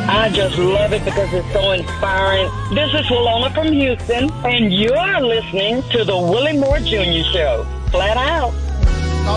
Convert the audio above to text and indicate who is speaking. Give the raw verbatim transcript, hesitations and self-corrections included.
Speaker 1: I just love it because it's so inspiring. This is Walona from Houston, and you're listening to the Willie Moore Junior Show. Flat out.